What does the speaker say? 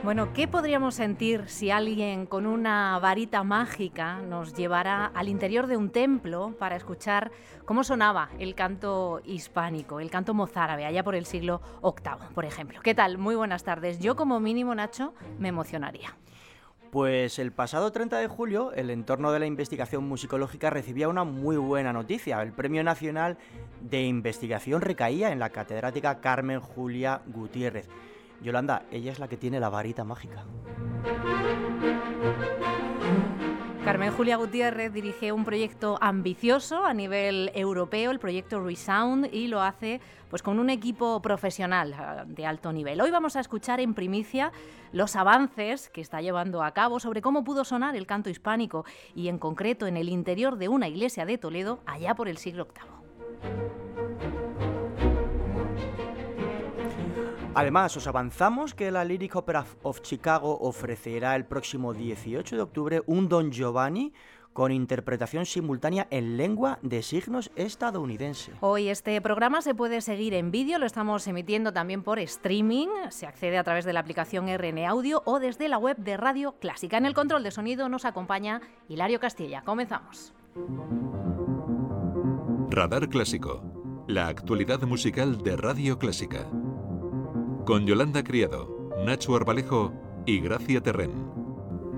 Bueno, ¿qué podríamos sentir si alguien con una varita mágica nos llevara al interior de un templo para escuchar cómo sonaba el canto hispánico, el canto mozárabe, allá por el siglo VIII, por ejemplo? ¿Qué tal? Muy buenas tardes. Yo, como mínimo, Nacho, me emocionaría. Pues el pasado 30 de julio, el entorno de la investigación musicológica recibía una muy buena noticia. El Premio Nacional de Investigación recaía en la catedrática Carmen Julia Gutiérrez. Yolanda, ella es la que tiene la varita mágica. Carmen Julia Gutiérrez dirige un proyecto ambicioso a nivel europeo, el proyecto Resound, y lo hace pues con un equipo profesional de alto nivel. Hoy vamos a escuchar en primicia los avances que está llevando a cabo sobre cómo pudo sonar el canto hispánico y en concreto en el interior de una iglesia de Toledo allá por el siglo VIII. Además, os avanzamos que la Lyric Opera of Chicago ofrecerá el próximo 18 de octubre un Don Giovanni con interpretación simultánea en lengua de signos estadounidense. Hoy este programa se puede seguir en vídeo, lo estamos emitiendo también por streaming, se accede a través de la aplicación RN Audio o desde la web de Radio Clásica. En el control de sonido nos acompaña Hilario Castilla. Comenzamos. Radar Clásico, la actualidad musical de Radio Clásica. Con Yolanda Criado, Nacho Arbalejo y Gracia Terrén.